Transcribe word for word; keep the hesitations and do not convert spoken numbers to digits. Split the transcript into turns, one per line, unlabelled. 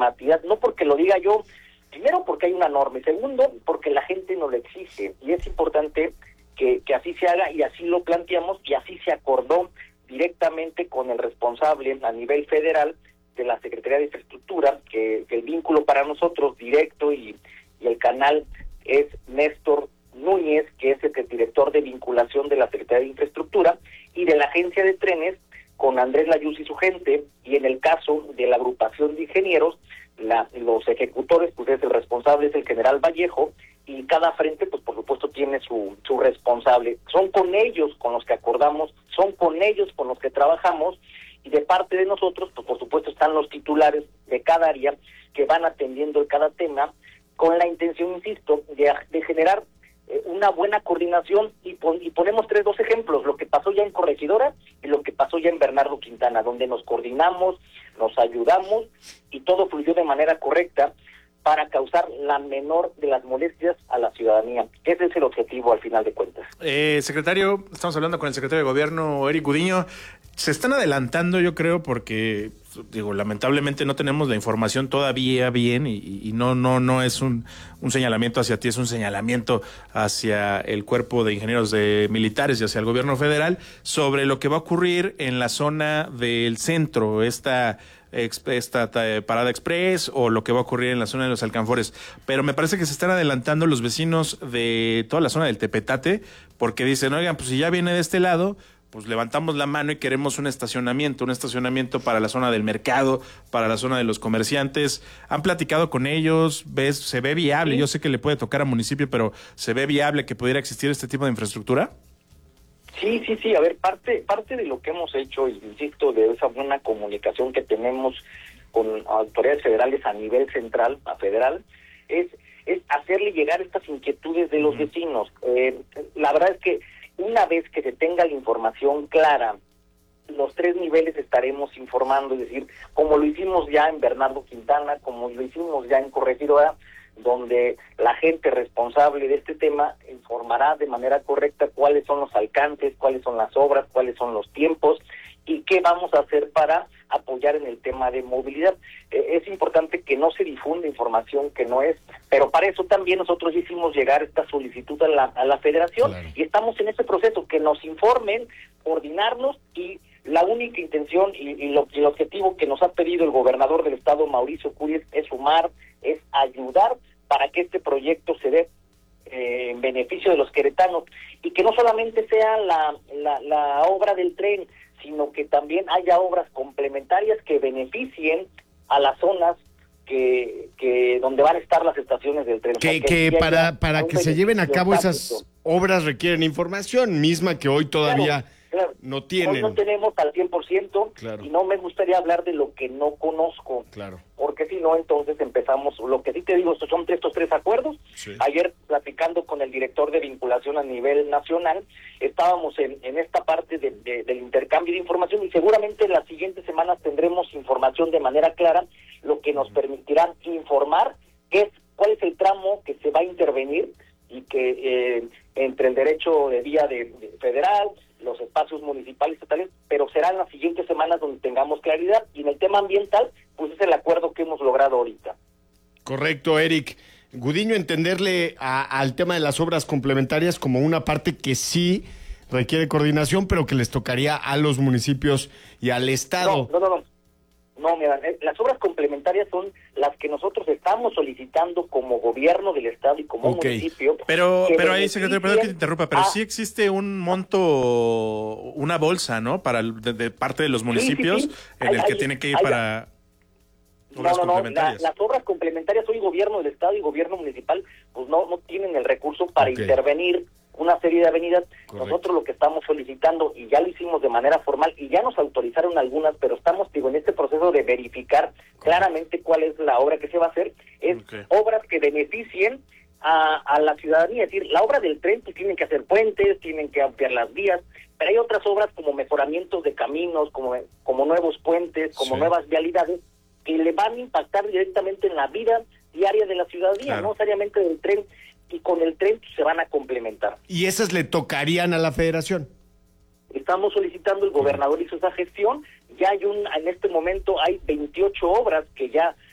normatividad, no porque lo diga yo, primero porque hay una norma, y segundo porque la gente nos lo exige, y es importante que, que así se haga, y así lo planteamos, y así se acordó directamente con el responsable a nivel federal de la Secretaría de Infraestructura, que, que el vínculo para nosotros directo y, y el canal es Néstor Núñez, que es el director de vinculación de la Secretaría de Infraestructura, y de la Agencia de Trenes con Andrés Layuz y su gente, y en el caso de la agrupación de ingenieros, la, los ejecutores, pues es el responsable, es el general Vallejo, y cada frente, pues por supuesto, tiene su, su responsable. Son con ellos con los que acordamos, son con ellos con los que trabajamos, y de parte de nosotros, pues por supuesto, están los titulares de cada área que van atendiendo cada tema, con la intención, insisto, de, de generar eh, una buena coordinación, y, pon, y ponemos tres, dos ejemplos, lo que pasó ya en Corregidora y lo que pasó ya en Bernardo Quintana, donde nos coordinamos, nos ayudamos, y todo fluyó de manera correcta para causar la menor de las molestias a la ciudadanía. Ese es el objetivo al final de cuentas.
Eh, secretario, estamos hablando con el secretario de Gobierno, Eric Gudiño. Se están adelantando, yo creo, porque, digo, lamentablemente no tenemos la información todavía bien, y, y no no no es un, un señalamiento hacia ti, es un señalamiento hacia el cuerpo de ingenieros de militares y hacia el gobierno federal sobre lo que va a ocurrir en la zona del centro, esta esta parada express, o lo que va a ocurrir en la zona de los Alcanfores. Pero me parece que se están adelantando los vecinos de toda la zona del Tepetate, porque dicen, oigan, pues si ya viene de este lado, pues levantamos la mano y queremos un estacionamiento, un estacionamiento para la zona del mercado, para la zona de los comerciantes. ¿Han platicado con ellos? ¿Ves, se ve viable? Sí. Yo sé que le puede tocar a municipio, pero ¿se ve viable que pudiera existir este tipo de infraestructura?
Sí, sí, sí, a ver, parte parte de lo que hemos hecho, insisto, de esa buena comunicación que tenemos con autoridades federales a nivel central, a federal, es, es hacerle llegar estas inquietudes de los uh-huh. vecinos. Eh, la verdad es que una vez que se tenga la información clara, los tres niveles estaremos informando, es decir, como lo hicimos ya en Bernardo Quintana, como lo hicimos ya en Corregidora, donde la gente responsable de este tema informará de manera correcta cuáles son los alcances, cuáles son las obras, cuáles son los tiempos y qué vamos a hacer para apoyar en el tema de movilidad. Eh, es importante que no se difunda información que no es, pero para eso también nosotros hicimos llegar esta solicitud a la, a la federación, claro. Y estamos en ese proceso, que nos informen, coordinarnos, y la única intención y, y, lo, y el objetivo que nos ha pedido el gobernador del estado, Mauricio Curi, es sumar, es ayudar para que este proyecto se dé eh, en beneficio de los queretanos, y que no solamente sea la, la, la obra del tren, sino que también haya obras complementarias que beneficien a las zonas que, que donde van a estar las estaciones del tren.
Que, o sea, que, que para, para que se lleven a cabo esas obras requieren información misma que hoy todavía... Claro. Claro, no tienen.
Hoy no tenemos al cien por ciento, claro. Y no me gustaría hablar de lo que no conozco,
claro.
Porque si no, entonces empezamos, lo que sí te digo, estos son estos tres acuerdos. Sí. Ayer, platicando con el director de vinculación a nivel nacional, estábamos en, en esta parte de, de, del intercambio de información, y seguramente en las siguientes semanas tendremos información de manera clara, lo que nos uh-huh. permitirá informar qué es, cuál es el tramo que se va a intervenir, y que eh, entre el derecho de vía de, de federal, los espacios municipales, estatales, pero serán las siguientes semanas donde tengamos claridad. Y en el tema ambiental, pues es el acuerdo que hemos logrado ahorita.
Correcto, Eric. Gudiño, entenderle a, al tema de las obras complementarias como una parte que sí requiere coordinación, pero que les tocaría a los municipios y al Estado.
No, no, no. no. No, mira, las obras complementarias son las que nosotros estamos solicitando como gobierno del estado y como okay. municipio.
Pero, pero ahí, secretario, perdón que te interrumpa, pero a... sí existe un monto, una bolsa, ¿no? Para de, de parte de los municipios, sí, sí, sí. en hay, el que hay, tiene que ir hay, para
obras no, no, complementarias. No, la, las obras complementarias, hoy gobierno del estado y gobierno municipal, pues no, no tienen el recurso para okay. intervenir una serie de avenidas. Correcto. Nosotros lo que estamos solicitando, y ya lo hicimos de manera formal, y ya nos autorizaron algunas, pero estamos, digo, en este proceso de verificar Correcto. claramente cuál es la obra que se va a hacer, es okay. obras que beneficien a, a la ciudadanía. Es decir, la obra del tren, pues tienen que hacer puentes, tienen que ampliar las vías, pero hay otras obras como mejoramientos de caminos, como, como nuevos puentes, como sí. nuevas vialidades, que le van a impactar directamente en la vida diaria de la ciudadanía, claro. no necesariamente del tren, y con el tren se van a complementar.
¿Y esas le tocarían a la federación?
Estamos solicitando, el gobernador hizo esa gestión, ya hay un, en este momento hay veintiocho obras que ya